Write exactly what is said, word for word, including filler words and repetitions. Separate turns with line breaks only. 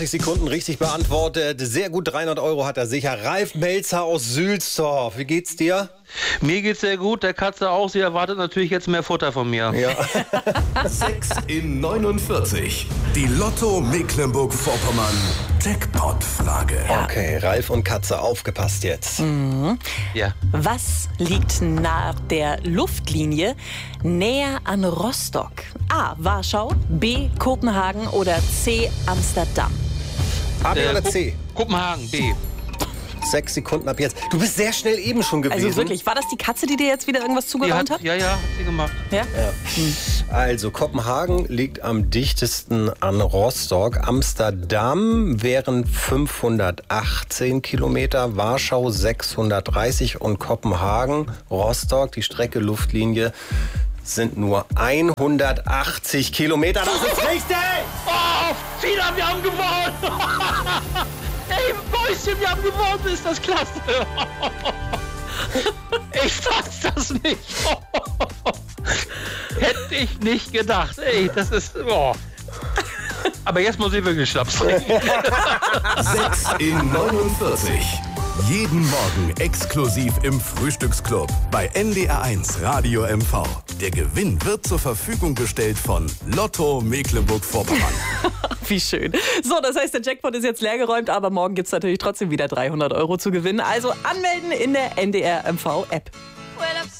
Sekunden richtig beantwortet. Sehr gut, dreihundert Euro hat er sicher. Ralf Melzer aus Sülzdorf. Wie geht's dir?
Mir geht's sehr gut, der Katze auch. Sie erwartet natürlich jetzt mehr Futter von mir.
Ja.
sechs in neunundvierzig. Die Lotto Mecklenburg-Vorpommern Jackpot-Frage.
Okay, Ralf und Katze, aufgepasst jetzt.
Mhm.
Ja.
Was liegt nach der Luftlinie näher an Rostock? A. Warschau, B. Kopenhagen oder C. Amsterdam?
A, B
Äh,
oder
Ko-
C?
Kopenhagen, B.
Sechs Sekunden ab jetzt. Du bist sehr schnell eben schon gewesen.
Also wirklich, war das die Katze, die dir jetzt wieder irgendwas
Die
zugeraunt
hat,
hat?
ja, ja, hat sie gemacht.
Ja?
Also, Kopenhagen liegt am dichtesten an Rostock. Amsterdam wären fünfhundertachtzehn Kilometer, Warschau sechshundertdreißig und Kopenhagen, Rostock, die Strecke Luftlinie, sind nur hundertachtzig Kilometer. Das ist richtig!
Oh, Fina, wir haben gewonnen! Ey, Mäuschen, wir haben gewonnen, ist das klasse! Ich fass das nicht! Hätte ich nicht gedacht. Ey, das ist... Oh. Aber jetzt muss ich wirklich Schnaps trinken.
sechs in neunundvierzig. Jeden Morgen exklusiv im Frühstücksclub bei N D R eins Radio M V. Der Gewinn wird zur Verfügung gestellt von Lotto Mecklenburg-Vorpommern.
Wie schön. So, das heißt, der Jackpot ist jetzt leergeräumt, aber morgen gibt es natürlich trotzdem wieder dreihundert Euro zu gewinnen. Also anmelden in der N D R M V App.